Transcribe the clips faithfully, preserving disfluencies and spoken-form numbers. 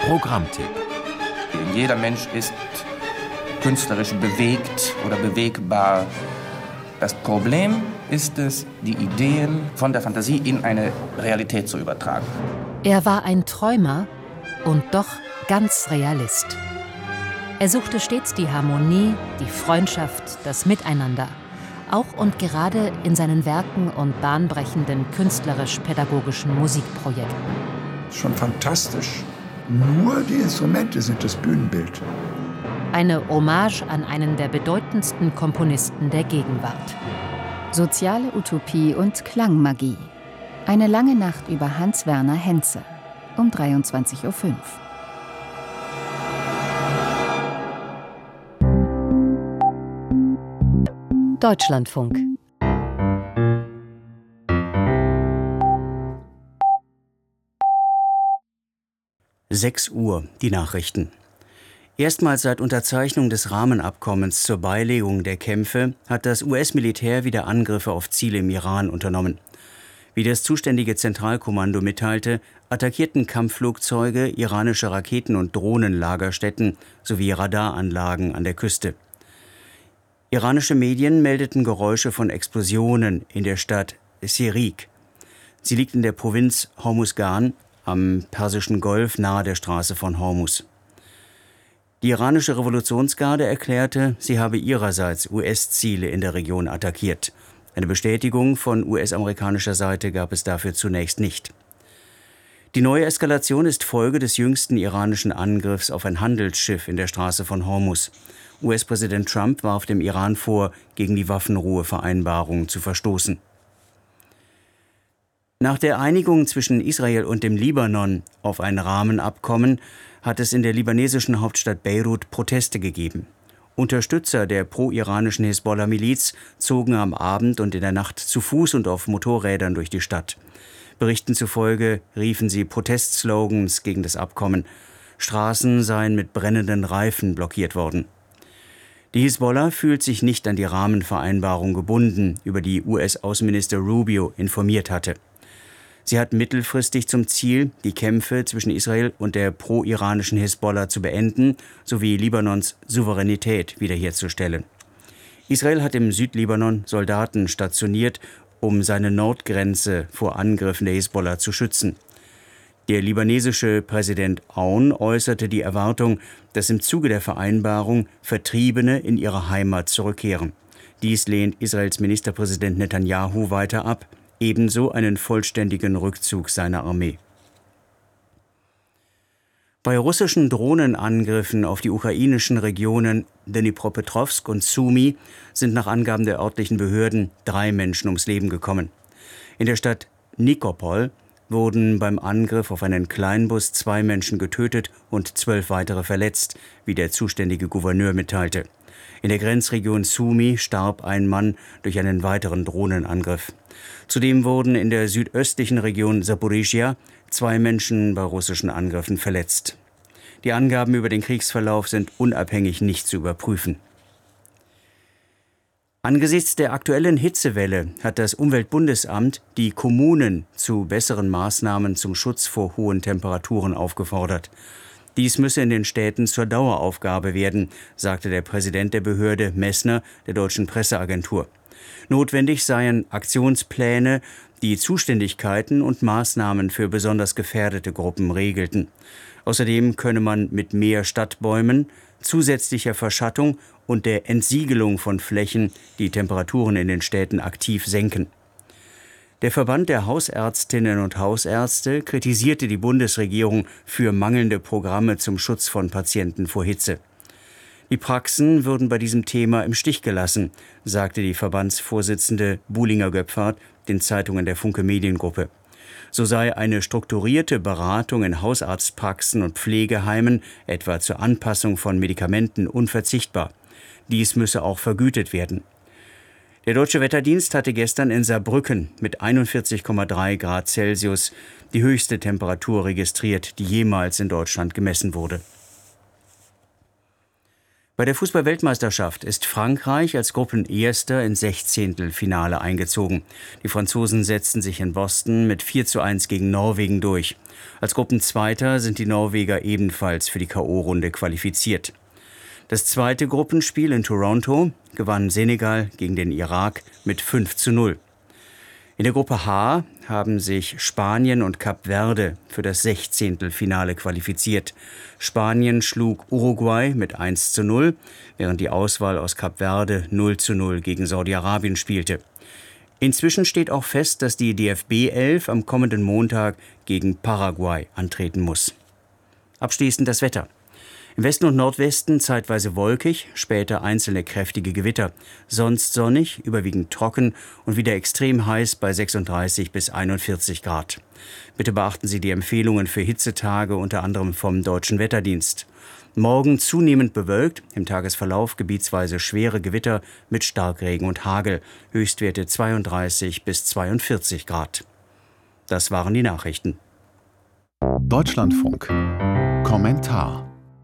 Programmtipp. Jeder Mensch ist künstlerisch bewegt oder bewegbar. Das Problem ist es, die Ideen von der Fantasie in eine Realität zu übertragen. Er war ein Träumer und doch ganz Realist. Er suchte stets die Harmonie, die Freundschaft, das Miteinander. Auch und gerade in seinen Werken und bahnbrechenden künstlerisch-pädagogischen Musikprojekten. Schon fantastisch. Nur die Instrumente sind das Bühnenbild. Eine Hommage an einen der bedeutendsten Komponisten der Gegenwart. Soziale Utopie und Klangmagie. Eine lange Nacht über Hans-Werner Henze. Um dreiundzwanzig Uhr fünf. Deutschlandfunk. sechs Uhr, die Nachrichten. Erstmals seit Unterzeichnung des Rahmenabkommens zur Beilegung der Kämpfe hat das U S-Militär wieder Angriffe auf Ziele im Iran unternommen. Wie das zuständige Zentralkommando mitteilte, attackierten Kampfflugzeuge iranische Raketen- und Drohnenlagerstätten sowie Radaranlagen an der Küste. Iranische Medien meldeten Geräusche von Explosionen in der Stadt Sirik. Sie liegt in der Provinz Hormuzgan am Persischen Golf nahe der Straße von Hormuz. Die iranische Revolutionsgarde erklärte, sie habe ihrerseits U S-Ziele in der Region attackiert. Eine Bestätigung von U S-amerikanischer Seite gab es dafür zunächst nicht. Die neue Eskalation ist Folge des jüngsten iranischen Angriffs auf ein Handelsschiff in der Straße von Hormuz. U S-Präsident Trump warf dem Iran vor, gegen die Waffenruhevereinbarung zu verstoßen. Nach der Einigung zwischen Israel und dem Libanon auf ein Rahmenabkommen hat es in der libanesischen Hauptstadt Beirut Proteste gegeben. Unterstützer der pro-iranischen Hisbollah-Miliz zogen am Abend und in der Nacht zu Fuß und auf Motorrädern durch die Stadt. Berichten zufolge riefen sie Protestslogans gegen das Abkommen. Straßen seien mit brennenden Reifen blockiert worden. Die Hisbollah fühlt sich nicht an die Rahmenvereinbarung gebunden, über die U S-Außenminister Rubio informiert hatte. Sie hat mittelfristig zum Ziel, die Kämpfe zwischen Israel und der pro-iranischen Hisbollah zu beenden, sowie Libanons Souveränität wiederherzustellen. Israel hat im Südlibanon Soldaten stationiert, um seine Nordgrenze vor Angriffen der Hisbollah zu schützen. Der libanesische Präsident Aoun äußerte die Erwartung, dass im Zuge der Vereinbarung Vertriebene in ihre Heimat zurückkehren. Dies lehnt Israels Ministerpräsident Netanyahu weiter ab, ebenso einen vollständigen Rückzug seiner Armee. Bei russischen Drohnenangriffen auf die ukrainischen Regionen Dnipropetrovsk und Sumy sind nach Angaben der örtlichen Behörden drei Menschen ums Leben gekommen. In der Stadt Nikopol wurden beim Angriff auf einen Kleinbus zwei Menschen getötet und zwölf weitere verletzt, wie der zuständige Gouverneur mitteilte. In der Grenzregion Sumy starb ein Mann durch einen weiteren Drohnenangriff. Zudem wurden in der südöstlichen Region Saporischschja zwei Menschen bei russischen Angriffen verletzt. Die Angaben über den Kriegsverlauf sind unabhängig nicht zu überprüfen. Angesichts der aktuellen Hitzewelle hat das Umweltbundesamt die Kommunen zu besseren Maßnahmen zum Schutz vor hohen Temperaturen aufgefordert. Dies müsse in den Städten zur Daueraufgabe werden, sagte der Präsident der Behörde Messner der Deutschen Presseagentur. Notwendig seien Aktionspläne, die Zuständigkeiten und Maßnahmen für besonders gefährdete Gruppen regelten. Außerdem könne man mit mehr Stadtbäumen, zusätzlicher Verschattung und der Entsiegelung von Flächen die Temperaturen in den Städten aktiv senken. Der Verband der Hausärztinnen und Hausärzte kritisierte die Bundesregierung für mangelnde Programme zum Schutz von Patienten vor Hitze. Die Praxen würden bei diesem Thema im Stich gelassen, sagte die Verbandsvorsitzende Buhlinger-Göpfert den Zeitungen der Funke Mediengruppe. So sei eine strukturierte Beratung in Hausarztpraxen und Pflegeheimen, etwa zur Anpassung von Medikamenten, unverzichtbar. Dies müsse auch vergütet werden. Der Deutsche Wetterdienst hatte gestern in Saarbrücken mit einundvierzig Komma drei Grad Celsius die höchste Temperatur registriert, die jemals in Deutschland gemessen wurde. Bei der Fußball-Weltmeisterschaft ist Frankreich als Gruppenerster ins Sechzehntelfinale eingezogen. Die Franzosen setzten sich in Boston mit vier zu eins gegen Norwegen durch. Als Gruppenzweiter sind die Norweger ebenfalls für die K O-Runde qualifiziert. Das zweite Gruppenspiel in Toronto gewann Senegal gegen den Irak mit fünf zu null. In der Gruppe H haben sich Spanien und Kap Verde für das Sechzehntelfinale qualifiziert. Spanien schlug Uruguay mit eins zu null, während die Auswahl aus Kap Verde null zu null gegen Saudi-Arabien spielte. Inzwischen steht auch fest, dass die D F B elf am kommenden Montag gegen Paraguay antreten muss. Abschließend das Wetter. Im Westen und Nordwesten zeitweise wolkig, später einzelne kräftige Gewitter. Sonst sonnig, überwiegend trocken und wieder extrem heiß bei sechsunddreißig bis einundvierzig Grad. Bitte beachten Sie die Empfehlungen für Hitzetage, unter anderem vom Deutschen Wetterdienst. Morgen zunehmend bewölkt, im Tagesverlauf gebietsweise schwere Gewitter mit Starkregen und Hagel. Höchstwerte zweiunddreißig bis zweiundvierzig Grad. Das waren die Nachrichten. Deutschlandfunk. Kommentar.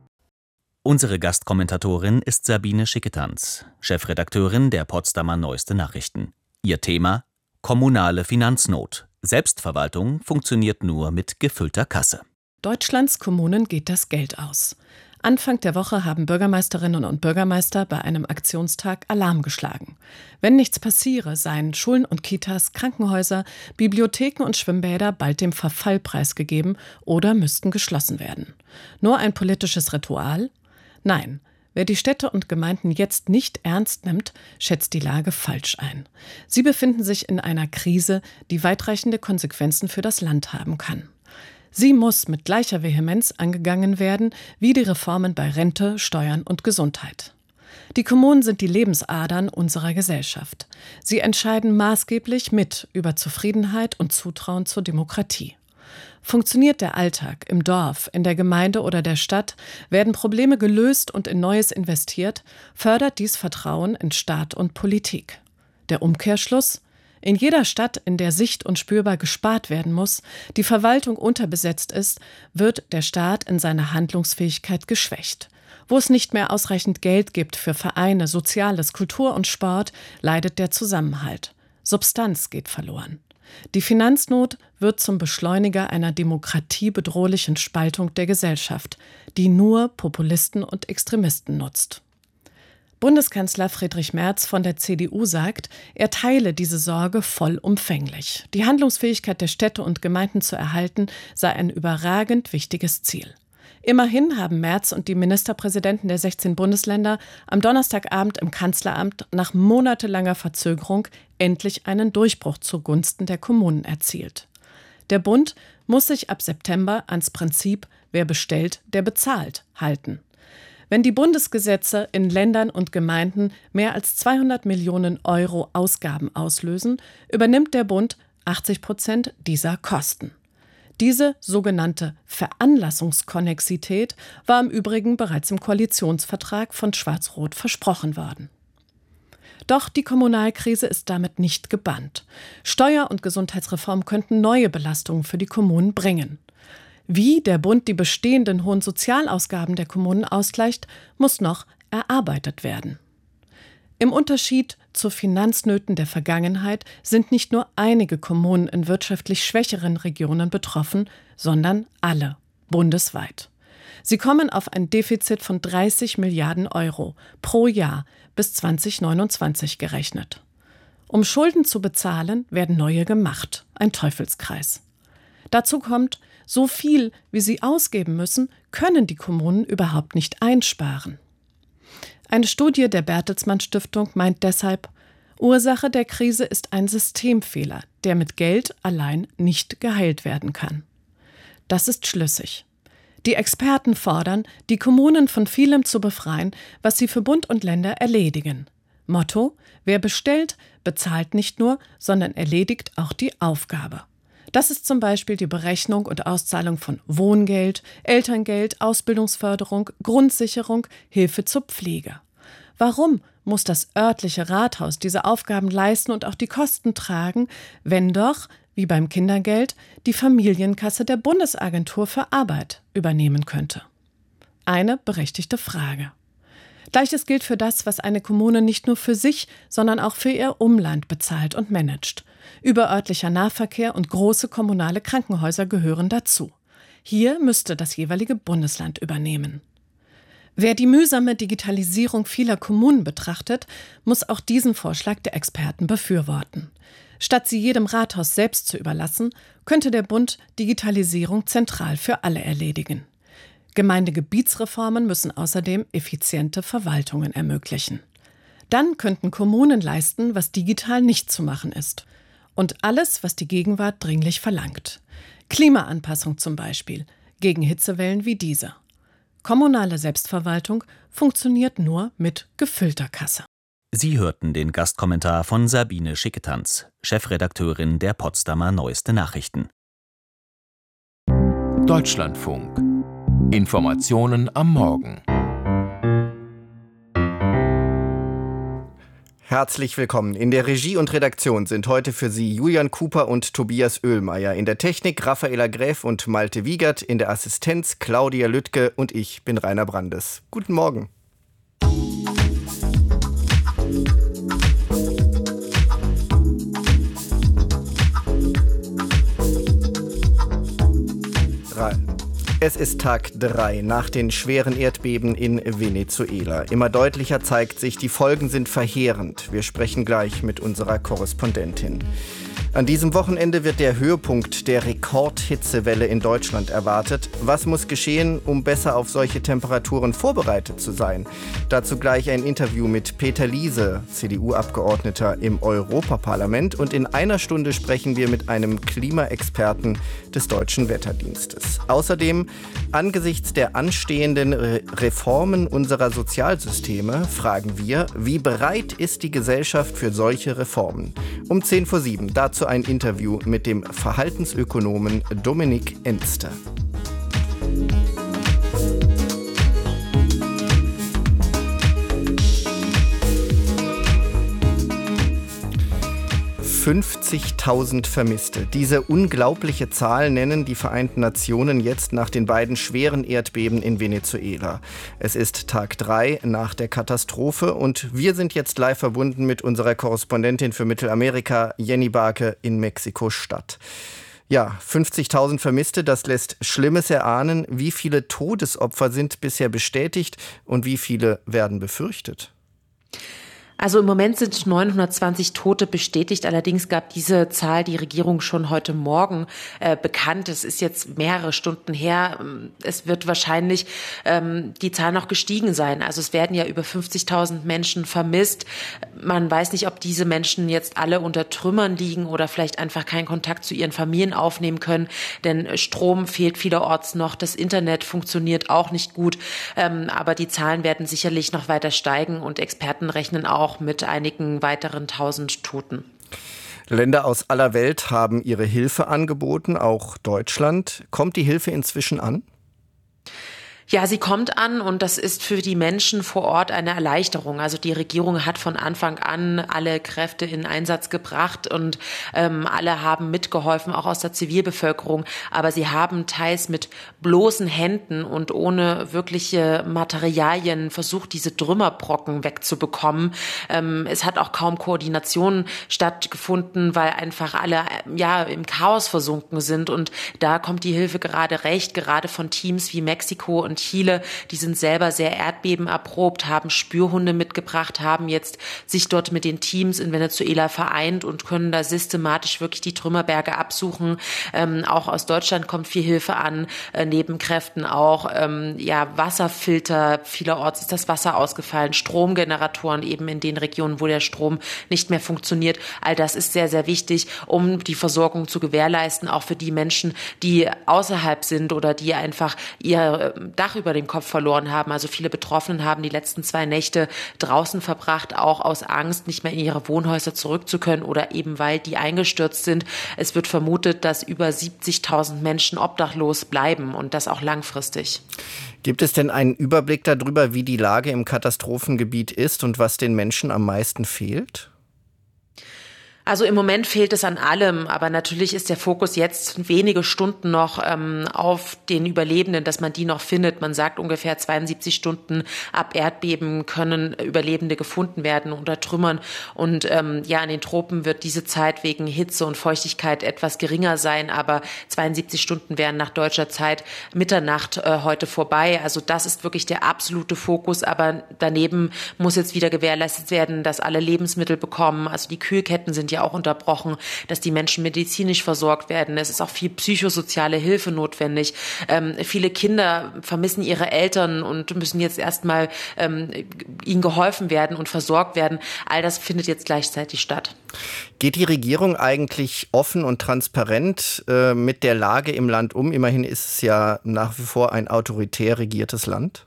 Unsere Gastkommentatorin ist Sabine Schicketanz, Chefredakteurin der Potsdamer Neueste Nachrichten. Ihr Thema: kommunale Finanznot. Selbstverwaltung funktioniert nur mit gefüllter Kasse. Deutschlands Kommunen geht das Geld aus. Anfang der Woche haben Bürgermeisterinnen und Bürgermeister bei einem Aktionstag Alarm geschlagen. Wenn nichts passiere, seien Schulen und Kitas, Krankenhäuser, Bibliotheken und Schwimmbäder bald dem Verfall preisgegeben oder müssten geschlossen werden. Nur ein politisches Ritual? Nein, wer die Städte und Gemeinden jetzt nicht ernst nimmt, schätzt die Lage falsch ein. Sie befinden sich in einer Krise, die weitreichende Konsequenzen für das Land haben kann. Sie muss mit gleicher Vehemenz angegangen werden wie die Reformen bei Rente, Steuern und Gesundheit. Die Kommunen sind die Lebensadern unserer Gesellschaft. Sie entscheiden maßgeblich mit über Zufriedenheit und Zutrauen zur Demokratie. Funktioniert der Alltag im Dorf, in der Gemeinde oder der Stadt, werden Probleme gelöst und in Neues investiert, fördert dies Vertrauen in Staat und Politik. Der Umkehrschluss: In jeder Stadt, in der sicht- und spürbar gespart werden muss, die Verwaltung unterbesetzt ist, wird der Staat in seiner Handlungsfähigkeit geschwächt. Wo es nicht mehr ausreichend Geld gibt für Vereine, Soziales, Kultur und Sport, leidet der Zusammenhalt. Substanz geht verloren. Die Finanznot wird zum Beschleuniger einer demokratiebedrohlichen Spaltung der Gesellschaft, die nur Populisten und Extremisten nutzt. Bundeskanzler Friedrich Merz von der C D U sagt, er teile diese Sorge vollumfänglich. Die Handlungsfähigkeit der Städte und Gemeinden zu erhalten, sei ein überragend wichtiges Ziel. Immerhin haben Merz und die Ministerpräsidenten der sechzehn Bundesländer am Donnerstagabend im Kanzleramt nach monatelanger Verzögerung endlich einen Durchbruch zugunsten der Kommunen erzielt. Der Bund muss sich ab September ans Prinzip „Wer bestellt, der bezahlt“ halten. Wenn die Bundesgesetze in Ländern und Gemeinden mehr als zweihundert Millionen Euro Ausgaben auslösen, übernimmt der Bund achtzig Prozent dieser Kosten. Diese sogenannte Veranlassungskonnexität war im Übrigen bereits im Koalitionsvertrag von Schwarz-Rot versprochen worden. Doch die Kommunalkrise ist damit nicht gebannt. Steuer- und Gesundheitsreform könnten neue Belastungen für die Kommunen bringen. Wie der Bund die bestehenden hohen Sozialausgaben der Kommunen ausgleicht, muss noch erarbeitet werden. Im Unterschied zu Finanznöten der Vergangenheit sind nicht nur einige Kommunen in wirtschaftlich schwächeren Regionen betroffen, sondern alle, bundesweit. Sie kommen auf ein Defizit von dreißig Milliarden Euro pro Jahr bis zwanzig neunundzwanzig gerechnet. Um Schulden zu bezahlen, werden neue gemacht, ein Teufelskreis. Dazu kommt, so viel, wie sie ausgeben müssen, können die Kommunen überhaupt nicht einsparen. Eine Studie der Bertelsmann Stiftung meint deshalb, Ursache der Krise ist ein Systemfehler, der mit Geld allein nicht geheilt werden kann. Das ist schlüssig. Die Experten fordern, die Kommunen von vielem zu befreien, was sie für Bund und Länder erledigen. Motto: Wer bestellt, bezahlt nicht nur, sondern erledigt auch die Aufgabe. Das ist zum Beispiel die Berechnung und Auszahlung von Wohngeld, Elterngeld, Ausbildungsförderung, Grundsicherung, Hilfe zur Pflege. Warum muss das örtliche Rathaus diese Aufgaben leisten und auch die Kosten tragen, wenn doch, wie beim Kindergeld, die Familienkasse der Bundesagentur für Arbeit übernehmen könnte? Eine berechtigte Frage. Gleiches gilt für das, was eine Kommune nicht nur für sich, sondern auch für ihr Umland bezahlt und managt. Überörtlicher Nahverkehr und große kommunale Krankenhäuser gehören dazu. Hier müsste das jeweilige Bundesland übernehmen. Wer die mühsame Digitalisierung vieler Kommunen betrachtet, muss auch diesen Vorschlag der Experten befürworten. Statt sie jedem Rathaus selbst zu überlassen, könnte der Bund Digitalisierung zentral für alle erledigen. Gemeindegebietsreformen müssen außerdem effiziente Verwaltungen ermöglichen. Dann könnten Kommunen leisten, was digital nicht zu machen ist. Und alles, was die Gegenwart dringlich verlangt. Klimaanpassung zum Beispiel, gegen Hitzewellen wie diese. Kommunale Selbstverwaltung funktioniert nur mit gefüllter Kasse. Sie hörten den Gastkommentar von Sabine Schicketanz, Chefredakteurin der Potsdamer Neueste Nachrichten. Deutschlandfunk. Informationen am Morgen. Herzlich willkommen. In der Regie und Redaktion sind heute für Sie Julian Cooper und Tobias Oehlmeier. In der Technik Raffaela Gräf und Malte Wiegert. In der Assistenz Claudia Lüttke und ich bin Rainer Brandes. Guten Morgen. Es ist Tag drei nach den schweren Erdbeben in Venezuela. Immer deutlicher zeigt sich, die Folgen sind verheerend. Wir sprechen gleich mit unserer Korrespondentin. An diesem Wochenende wird der Höhepunkt der Rekordhitzewelle in Deutschland erwartet. Was muss geschehen, um besser auf solche Temperaturen vorbereitet zu sein? Dazu gleich ein Interview mit Peter Liese, C D U-Abgeordneter im Europaparlament. Und in einer Stunde sprechen wir mit einem Klimaexperten des Deutschen Wetterdienstes. Außerdem, angesichts der anstehenden Re- Reformen unserer Sozialsysteme, fragen wir, wie bereit ist die Gesellschaft für solche Reformen? Um zehn vor sieben, dazu ein Interview mit dem Verhaltensökonomen Dominik Enster. fünfzigtausend Vermisste. Diese unglaubliche Zahl nennen die Vereinten Nationen jetzt nach den beiden schweren Erdbeben in Venezuela. Es ist Tag drei nach der Katastrophe und wir sind jetzt live verbunden mit unserer Korrespondentin für Mittelamerika, Jenny Barke in Mexiko-Stadt. Ja, fünfzigtausend Vermisste, das lässt Schlimmes erahnen. Wie viele Todesopfer sind bisher bestätigt und wie viele werden befürchtet? Also im Moment sind neunhundertzwanzig Tote bestätigt. Allerdings gab diese Zahl die Regierung schon heute Morgen äh, bekannt. Es ist jetzt mehrere Stunden her. Es wird wahrscheinlich ähm, die Zahl noch gestiegen sein. Also es werden ja über fünfzigtausend Menschen vermisst. Man weiß nicht, ob diese Menschen jetzt alle unter Trümmern liegen oder vielleicht einfach keinen Kontakt zu ihren Familien aufnehmen können. Denn Strom fehlt vielerorts noch. Das Internet funktioniert auch nicht gut. Ähm, aber die Zahlen werden sicherlich noch weiter steigen und Experten rechnen auch mit einigen weiteren tausend Toten. Länder aus aller Welt haben ihre Hilfe angeboten, auch Deutschland. Kommt die Hilfe inzwischen an? Ja, sie kommt an und das ist für die Menschen vor Ort eine Erleichterung. Also die Regierung hat von Anfang an alle Kräfte in Einsatz gebracht und ähm, alle haben mitgeholfen, auch aus der Zivilbevölkerung. Aber sie haben teils mit bloßen Händen und ohne wirkliche Materialien versucht, diese Trümmerbrocken wegzubekommen. Ähm, es hat auch kaum Koordination stattgefunden, weil einfach alle ja im Chaos versunken sind. Und da kommt die Hilfe gerade recht, gerade von Teams wie Mexiko und Chile, die sind selber sehr erdbebenerprobt, haben Spürhunde mitgebracht, haben jetzt sich dort mit den Teams in Venezuela vereint und können da systematisch wirklich die Trümmerberge absuchen. Ähm, auch aus Deutschland kommt viel Hilfe an, äh, neben Kräften auch ähm, ja Wasserfilter, vielerorts ist das Wasser ausgefallen, Stromgeneratoren eben in den Regionen, wo der Strom nicht mehr funktioniert. All das ist sehr, sehr wichtig, um die Versorgung zu gewährleisten, auch für die Menschen, die außerhalb sind oder die einfach ihr Dach über dem Kopf verloren haben. Also viele Betroffenen haben die letzten zwei Nächte draußen verbracht, auch aus Angst, nicht mehr in ihre Wohnhäuser zurück zu können oder eben weil die eingestürzt sind. Es wird vermutet, dass über siebzigtausend Menschen obdachlos bleiben und das auch langfristig. Gibt es denn einen Überblick darüber, wie die Lage im Katastrophengebiet ist und was den Menschen am meisten fehlt? Also im Moment fehlt es an allem, aber natürlich ist der Fokus jetzt wenige Stunden noch ähm, auf den Überlebenden, dass man die noch findet. Man sagt, ungefähr zweiundsiebzig Stunden ab Erdbeben können Überlebende gefunden werden unter Trümmern. Und ähm, ja, in den Tropen wird diese Zeit wegen Hitze und Feuchtigkeit etwas geringer sein, aber zweiundsiebzig Stunden wären nach deutscher Zeit Mitternacht äh, heute vorbei. Also das ist wirklich der absolute Fokus, aber daneben muss jetzt wieder gewährleistet werden, dass alle Lebensmittel bekommen. Also die Kühlketten sind ja auch unterbrochen, dass die Menschen medizinisch versorgt werden. Es ist auch viel psychosoziale Hilfe notwendig. Ähm, viele Kinder vermissen ihre Eltern und müssen jetzt erstmal ähm, ihnen geholfen werden und versorgt werden. All das findet jetzt gleichzeitig statt. Geht die Regierung eigentlich offen und transparent äh, mit der Lage im Land um? Immerhin ist es ja nach wie vor ein autoritär regiertes Land.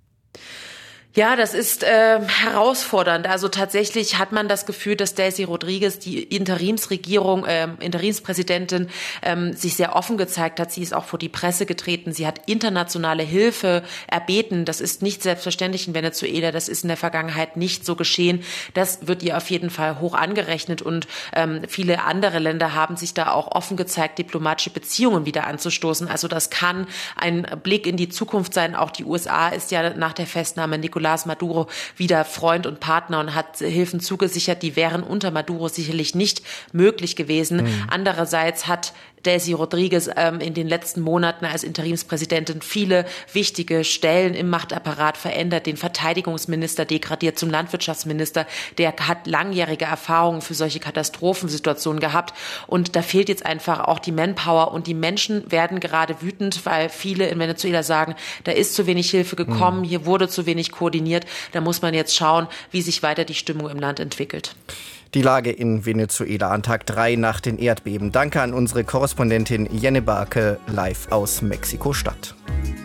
Ja, das ist äh, herausfordernd. Also tatsächlich hat man das Gefühl, dass Delcy Rodriguez, die Interimsregierung, äh, Interimspräsidentin, ähm, sich sehr offen gezeigt hat. Sie ist auch vor die Presse getreten. Sie hat internationale Hilfe erbeten. Das ist nicht selbstverständlich in Venezuela. Das ist in der Vergangenheit nicht so geschehen. Das wird ihr auf jeden Fall hoch angerechnet. Und ähm, viele andere Länder haben sich da auch offen gezeigt, diplomatische Beziehungen wieder anzustoßen. Also das kann ein Blick in die Zukunft sein. Auch die U S A ist ja nach der Festnahme Nicolás Maduro wieder Freund und Partner und hat Hilfen zugesichert, die wären unter Maduro sicherlich nicht möglich gewesen. Mhm. Andererseits hat Delcy Rodriguez ähm, in den letzten Monaten als Interimspräsidentin viele wichtige Stellen im Machtapparat verändert, den Verteidigungsminister degradiert zum Landwirtschaftsminister. Der hat langjährige Erfahrungen für solche Katastrophensituationen gehabt. Und da fehlt jetzt einfach auch die Manpower. Und die Menschen werden gerade wütend, weil viele in Venezuela sagen, da ist zu wenig Hilfe gekommen, mhm. hier wurde zu wenig koordiniert. Da muss man jetzt schauen, wie sich weiter die Stimmung im Land entwickelt. Die Lage in Venezuela an Tag drei nach den Erdbeben. Danke an unsere Korrespondentin Jenny Barke live aus Mexiko-Stadt.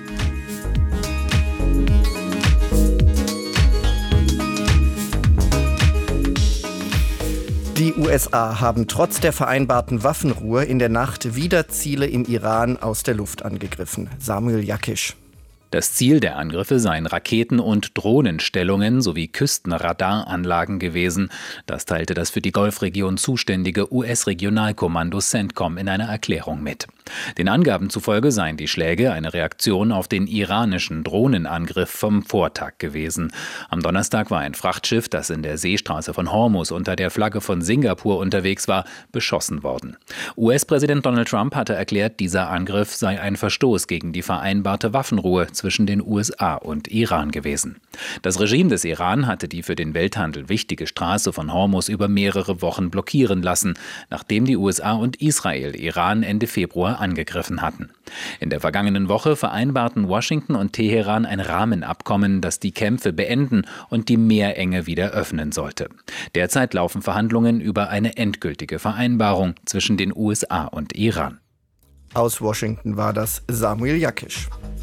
Die U S A haben trotz der vereinbarten Waffenruhe in der Nacht wieder Ziele im Iran aus der Luft angegriffen. Samuel Jakisch. Das Ziel der Angriffe seien Raketen- und Drohnenstellungen sowie Küstenradaranlagen gewesen. Das teilte das für die Golfregion zuständige U S-Regionalkommando CENTCOM in einer Erklärung mit. Den Angaben zufolge seien die Schläge eine Reaktion auf den iranischen Drohnenangriff vom Vortag gewesen. Am Donnerstag war ein Frachtschiff, das in der Seestraße von Hormuz unter der Flagge von Singapur unterwegs war, beschossen worden. U S-Präsident Donald Trump hatte erklärt, dieser Angriff sei ein Verstoß gegen die vereinbarte Waffenruhe zwischen den U S A und Iran gewesen. Das Regime des Iran hatte die für den Welthandel wichtige Straße von Hormuz über mehrere Wochen blockieren lassen, nachdem die U S A und Israel Iran Ende Februar angegriffen hatten. In der vergangenen Woche vereinbarten Washington und Teheran ein Rahmenabkommen, das die Kämpfe beenden und die Meerenge wieder öffnen sollte. Derzeit laufen Verhandlungen über eine endgültige Vereinbarung zwischen den U S A und Iran. Aus Washington war das Samuel Jakisch.